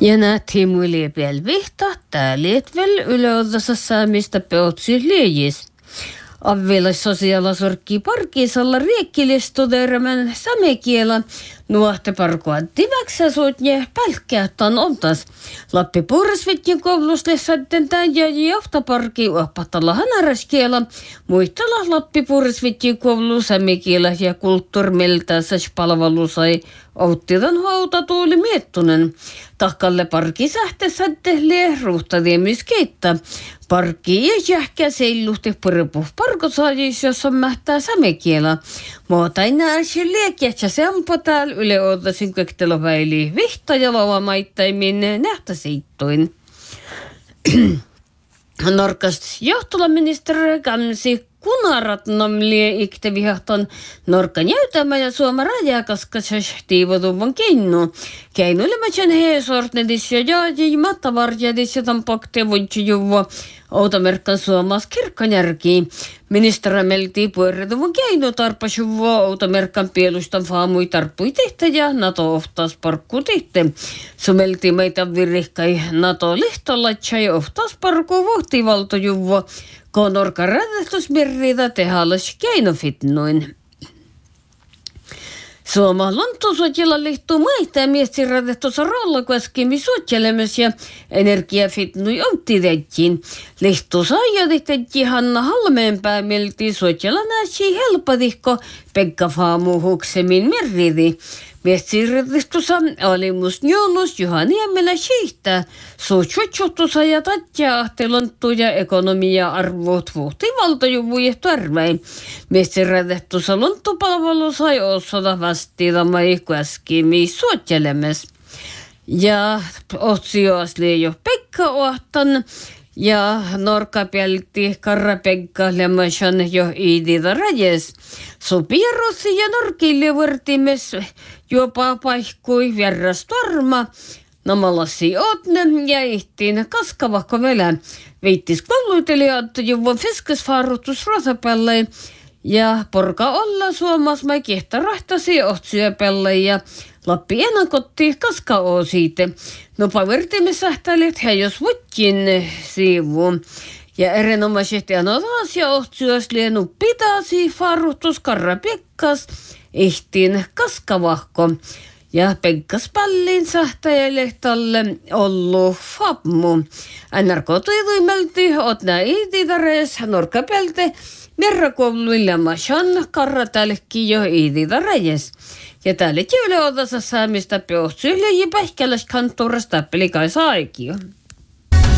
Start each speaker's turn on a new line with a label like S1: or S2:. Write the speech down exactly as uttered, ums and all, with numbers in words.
S1: Ja nähtiin muille vielä vihta, tää liet vielä yleodassa saamista peotsi liejis. Avvilas sosiaalasorkki parkisalla riekkilistuderman samekiela nuohte parkoa tiväksä suutje pälkkäätän ontas. Lappi puurisvitkin kouluste sätten tän ja johtaparki uopatalla hanaraskiela. Muistella Lappi puurisvitkin koulu samekiela ja kulttuurmiltä säs palvelu sai Outtidan hautatuuli miettunen. Tahkalle parki sähte sätte lie ruuhtadiemiskeittä. Parkki ja jähkä seiluhti purpu parkosaajis, jossa mähtää samekiela. Muutain nääsi liekiähtsä sempo täällä yle odotasin kökteloväili vihta ja lavamaittaimin nähtäsiittoin. Norkast johtolaministeri Kamsi Kunaratnom lie iktevihahton Norkan jäytämä ja Suoma rajakaskas tiivotuvon keinu. Keinuilemään heesortnedis ja jaajii mattavarjadis ja tampakte voitjujuvo Outamerkkan Suomas kirkkonjärkiin. Ministeri melti pueretuvon keinu tarpasuvo Outamerkkan pielustan faamui tarppui tehtä ja NATO ohtaas parkku tehtä. Sumelti meitä virihkai NATO lihtolatsa ja ohtaas parkku vuhtivaltojuvo. Konorkan rädähtysmirriitä tehallas keinofitnoin. Suoma lontusuotjella lihtuu maita ja miesti rädähtussa rollakueskimi suotjelemis ja energiafitnui outtitettiin. Lihtuu saajaditettiin Hanna Halmeenpää milti suotjella näsi helpadihko Pekka Faamu huksemin mirridi. Miestsiirretussa alimus njolus Juha Niemelä sihtää. Suutsuotsutussa ja tatja ahtelonttu ja ekonomia arvot vuhti valtajuvuja tarvein. Miestsiirretussa lonttupalvelu sai osata vastiidama ihkuäskimi suotjelemes. Ja otsioasli jo Pekka Ohtan. Ja norkapelti Karra-Pekka Lemmashan jo iiditä rajes. Sopia Rossi ja Norkille vuortimes jopa paikkui vierrastorma. Namalasi otne ja ihtiin kaskavakko velä. Viittis kouluitelijat juvon fiskesfaarutus rosapälle. Ja porka olla Suomas mai kiehtorahtasi ohtsyöpälle ja Lappi enakotti kaska oo siitä. No pavertimme sähtäilet he jos vutkin sivuun. Ja erinomaisesti anotaas ja ohtsyös lienu pitäisi farutus Karra-Pekkas ihtiin kaskavahko. Ja Pekkas pallin sähtäjälle tälle ollu fammu. N R K toivoimelti otnaa iititarees norkapelte. Merrakouluilla mashan Karra-tälkki jo iititarees. Ja täällä tyyli odassa saamista peohtsyille ja pähkäläskanttuurasta pelikai saikio.